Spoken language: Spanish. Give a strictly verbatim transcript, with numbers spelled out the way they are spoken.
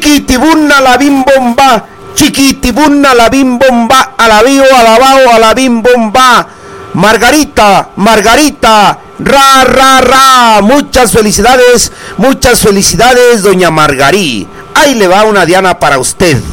chiquitibunna la bim bomba, chiquitibunna la bim bomba, alabío, alabao, a la bim bomba. Margarita, Margarita, ra, ra, ra, muchas felicidades, muchas felicidades, doña Margarí. Ahí le va una diana para usted.